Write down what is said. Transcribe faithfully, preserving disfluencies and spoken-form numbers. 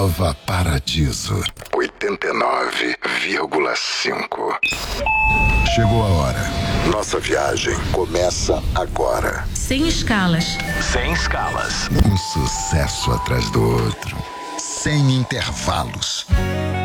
Nova Paradiso oitenta e nove vírgula cinco. Chegou a hora. Nossa viagem começa agora. Sem escalas. Sem escalas. Um sucesso atrás do outro. Sem intervalos.